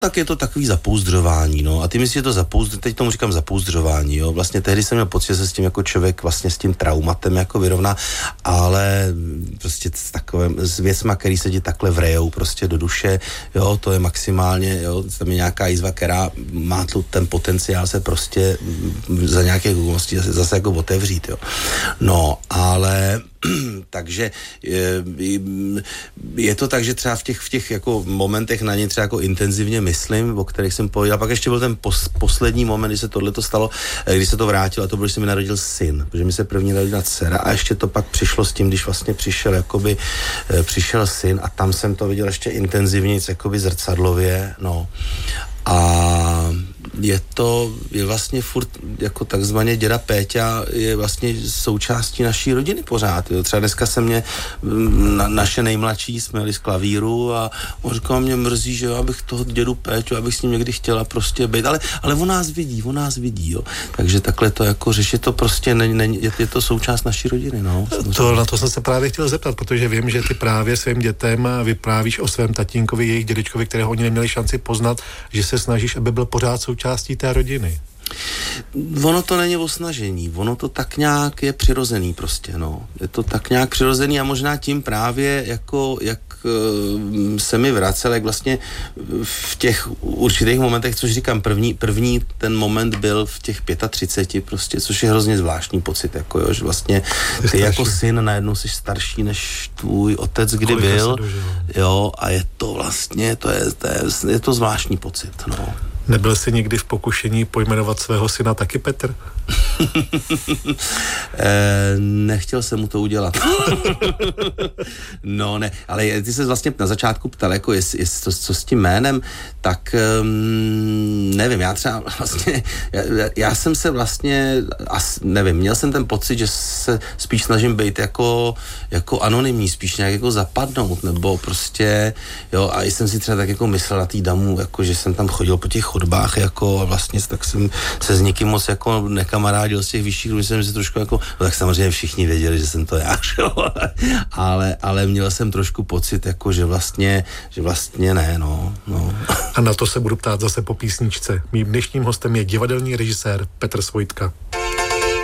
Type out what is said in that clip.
Tak je to takový zapouzdřování, no. A ty myslíš, že to teď tomu říkám zapouzdřování, jo. Vlastně tehdy jsem měl pocit, že se s tím jako člověk vlastně s tím traumatem jako vyrovná, ale prostě s věcma, který se ti takhle vrejou prostě do duše, jo, to je maximálně, jo, tam je nějaká jízva, která má ten potenciál se prostě za nějaké okolností zase jako otevřít, jo. No, ale takže je to tak, že třeba v těch jako momentech na ně třeba jako intenzivně myslím, o kterých jsem pověděl. Pak ještě byl ten poslední moment, kdy se tohleto stalo, když se to vrátilo, a to bylo, že se mi narodil syn, protože mi se první narodila dcera a ještě to pak přišlo s tím, když vlastně přišel syn a tam jsem to viděl ještě intenzivněji, jakoby zrcadlově, no. A je vlastně furt jako takzvaně děda Péťa je vlastně součástí naší rodiny pořád. Jo. Třeba dneska se mě naše nejmladší jsme jeli z klavíru a on říkal, mě mrzí, že abych toho dědu Péťu, abych s ním někdy chtěla prostě být, ale on nás vidí, jo. Takže takhle to jako řešit, to prostě je to součást naší rodiny, no. Na to jsem se právě chtěl zeptat, protože vím, že ty právě svým dětem vyprávíš o svém tatínkovi, jejich dědečkovi, kterého oni neměli šanci poznat, že se snažíš, aby byl pořád součástí té rodiny. Ono to není o snažení, ono to tak nějak je přirozený prostě, no. Je to tak nějak přirozený a možná tím právě jako, jak se mi vracel, jak vlastně v těch určitých momentech, což říkám, první ten moment byl v těch 35 prostě, což je hrozně zvláštní pocit, jako jo, že vlastně ty jako syn najednou jsi starší než tvůj otec kdy byl, jo, a je to vlastně, je to zvláštní pocit, no. Nebyl jsi někdy v pokušení pojmenovat svého syna taky Petr? Nechtěl jsem mu to udělat. No ne, ale ty se vlastně na začátku ptal, jako co s tím jménem, tak nevím, já třeba vlastně, já jsem se vlastně, nevím, měl jsem ten pocit, že se spíš snažím být jako anonymní, spíš nějak jako zapadnout, nebo prostě, jo, a jsem si třeba tak jako myslel na tý damu, jako že jsem tam chodil po těch chodbách, jako a vlastně tak jsem se s nikým moc jako nekamarádil z těch vyšších, myslím, že se trošku jako, no tak samozřejmě všichni věděli, že jsem to já, ale měl jsem trošku pocit, jako že vlastně ne, no. A na to se budu ptát zase po písničce. Mým dnešním hostem je divadelní režisér Petr Svojtka.